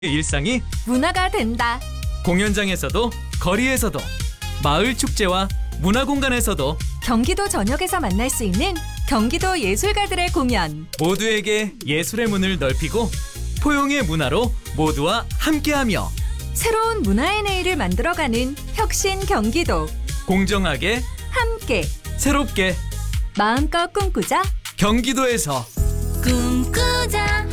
일상이 문화가 된다. 공연장에서도 거리에서도 마을 축제와 문화 공간에서도 경기도 전역에서 만날 수 있는 경기도 예술가들의 공연. 모두에게 예술의 문을 넓히고 포용의 문화로 모두와 함께하며 새로운 문화의 내일을 만들어가는 혁신 경기도. 공정하게 함께 새롭게 마음껏 꿈꾸자. 경기도에서 꿈꾸자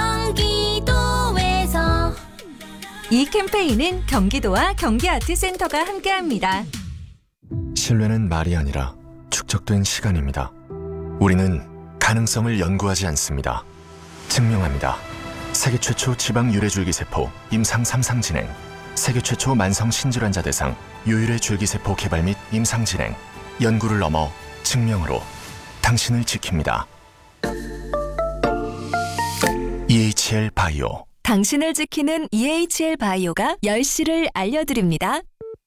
경기도에서. 이 캠페인은 경기도와 경기아트센터가 함께합니다. 신뢰는 말이 아니라 축적된 시간입니다. 우리는 가능성을 연구하지 않습니다. 증명합니다. 세계 최초 지방 유래줄기세포 임상 3상 진행, 세계 최초 만성 신질환자 대상 유일의 줄기세포 개발 및 임상 진행, 연구를 넘어 증명으로 당신을 지킵니다. EHL 바이오. 당신을 지키는 EHL 바이오가 10시를 알려드립니다.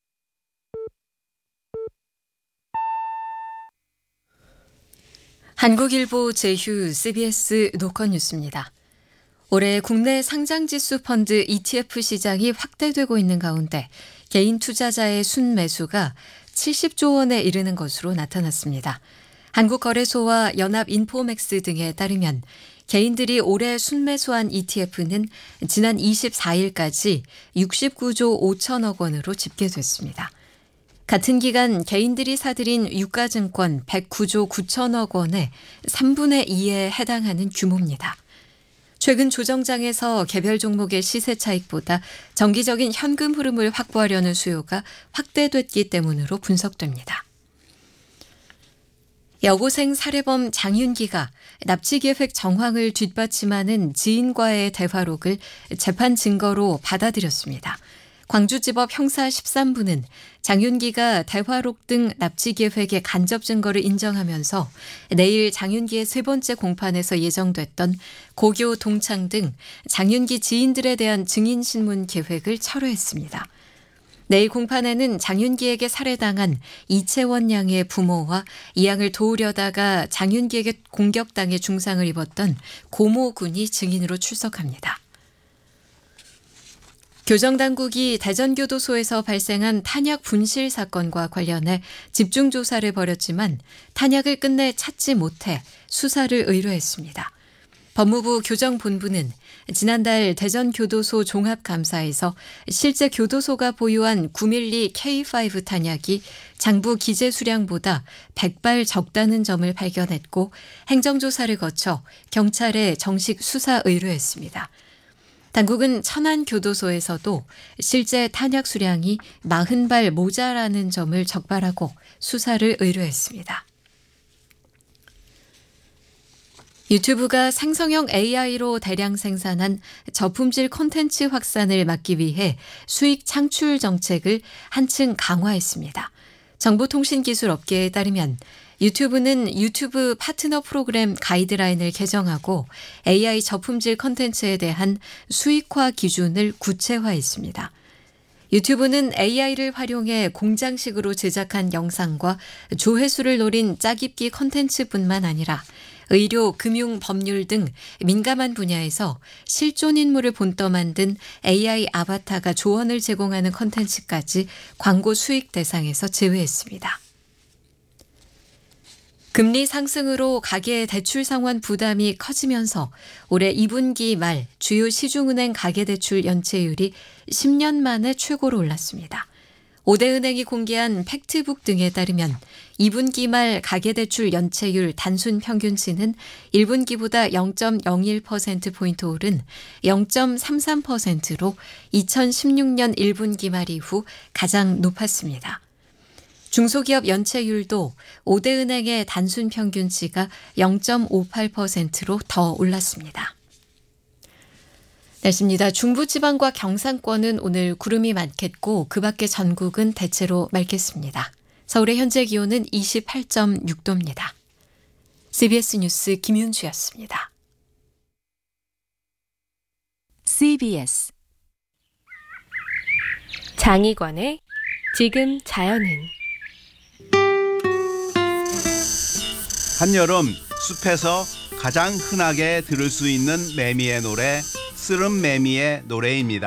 한국일보 제휴 CBS 노컷뉴스입니다. 올해 국내 상장지수 펀드 ETF 시장이 확대되고 있는 가운데 개인 투자자의 순매수가 70조 원에 이르는 것으로 나타났습니다. 한국거래소와 연합인포맥스 등에 따르면 개인들이 올해 순매수한 ETF는 지난 24일까지 69조 5천억 원으로 집계됐습니다. 같은 기간 개인들이 사들인 유가증권 109조 9천억 원의 3분의 2에 해당하는 규모입니다. 최근 조정장에서 개별 종목의 시세 차익보다 정기적인 현금 흐름을 확보하려는 수요가 확대됐기 때문으로 분석됩니다. 여고생 살해범 장윤기가 납치 계획 정황을 뒷받침하는 지인과의 대화록을 재판 증거로 받아들였습니다. 광주지법 형사 13부는 장윤기가 대화록 등 납치 계획의 간접 증거를 인정하면서 내일 장윤기의 세 번째 공판에서 예정됐던 고교 동창 등 장윤기 지인들에 대한 증인신문 계획을 철회했습니다. 내일 공판에는 장윤기에게 살해당한 이채원 양의 부모와 이 양을 도우려다가 장윤기에게 공격당해 중상을 입었던 고모 군이 증인으로 출석합니다. 교정당국이 대전교도소에서 발생한 탄약 분실 사건과 관련해 집중조사를 벌였지만 탄약을 끝내 찾지 못해 수사를 의뢰했습니다. 법무부 교정본부는 지난달 대전교도소 종합감사에서 실제 교도소가 보유한 9mm K5 탄약이 장부 기재 수량보다 100발 적다는 점을 발견했고 행정조사를 거쳐 경찰에 정식 수사 의뢰했습니다. 당국은 천안교도소에서도 실제 탄약 수량이 40발 모자라는 점을 적발하고 수사를 의뢰했습니다. 유튜브가 생성형 AI로 대량 생산한 저품질 콘텐츠 확산을 막기 위해 수익 창출 정책을 한층 강화했습니다. 정보통신기술업계에 따르면 유튜브는 유튜브 파트너 프로그램 가이드라인을 개정하고 AI 저품질 콘텐츠에 대한 수익화 기준을 구체화했습니다. 유튜브는 AI를 활용해 공장식으로 제작한 영상과 조회수를 노린 짜깁기 콘텐츠뿐만 아니라 의료, 금융, 법률 등 민감한 분야에서 실존 인물을 본떠 만든 AI 아바타가 조언을 제공하는 콘텐츠까지 광고 수익 대상에서 제외했습니다. 금리 상승으로 가계 대출 상환 부담이 커지면서 올해 2분기 말 주요 시중은행 가계대출 연체율이 10년 만에 최고로 올랐습니다. 5대 은행이 공개한 팩트북 등에 따르면 2분기 말 가계대출 연체율 단순 평균치는 1분기보다 0.01%포인트 오른 0.33%로 2016년 1분기 말 이후 가장 높았습니다. 중소기업 연체율도 5대 은행의 단순 평균치가 0.58%로 더 올랐습니다. 날씨입니다. 중부지방과 경상권은 오늘 구름이 많겠고 그 밖의 전국은 대체로 맑겠습니다. 서울의 현재 기온은 28.6도입니다. CBS 뉴스 김윤주였습니다. CBS 장희권의 지금 자연은. 한여름 숲에서 가장 흔하게 들을 수 있는 매미의 노래 씁쓸한 매미의 노래입니다.